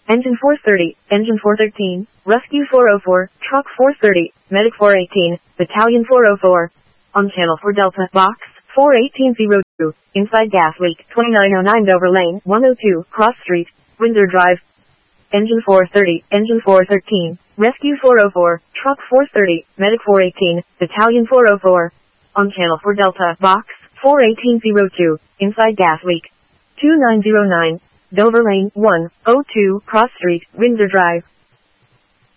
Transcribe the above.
Engine 430, Engine 413, Rescue 404, Truck 430, Medic 418, Battalion 404. On channel 4 Delta, Box 41802, inside gas leak, 2909 Dover Lane, 102, Cross Street, Windsor Drive. Engine 430, Engine 413, Rescue 404, Truck 430, Medic 418, Battalion 404. On channel 4 Delta, Box 41802, inside gas leak, 2909, Dover Lane, 102, Cross Street, Windsor Drive.